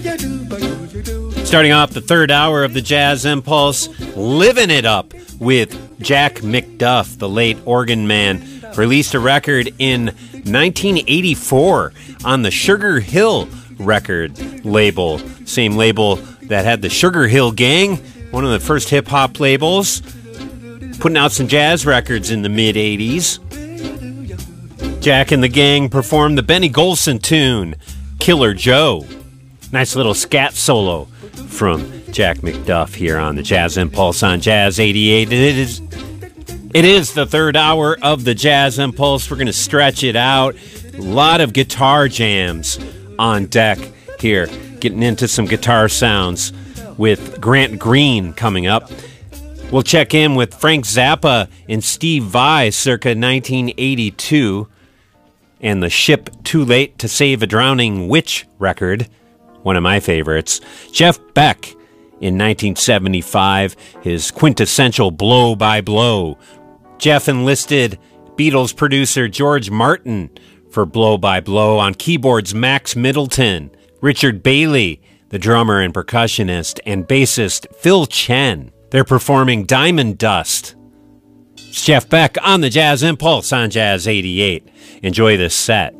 Starting off the third hour of the Jazz Impulse, living it up with Jack McDuff, the late organ man. Released a record in 1984 on the Sugar Hill record label. Same label that had the Sugar Hill Gang, one of the first hip-hop labels. Putting out some jazz records in the mid-'80s. Jack and the gang performed the Benny Golson tune, Killer Joe. Nice little scat solo from Jack McDuff here on the Jazz Impulse on Jazz 88. It is the third hour of the Jazz Impulse. We're going to stretch it out. A lot of guitar jams on deck here. Getting into some guitar sounds with Grant Green coming up. We'll check in with Frank Zappa and Steve Vai circa 1982. And the Ship Too Late to Save a Drowning Witch record, one of my favorites. Jeff Beck in 1975, his quintessential Blow by Blow. Jeff enlisted Beatles producer George Martin for Blow by Blow. On keyboards, Max Middleton, Richard Bailey, the drummer and percussionist, and bassist Phil Chen. They're performing Diamond Dust. It's Jeff Beck on the Jazz Impulse on Jazz 88. Enjoy this set.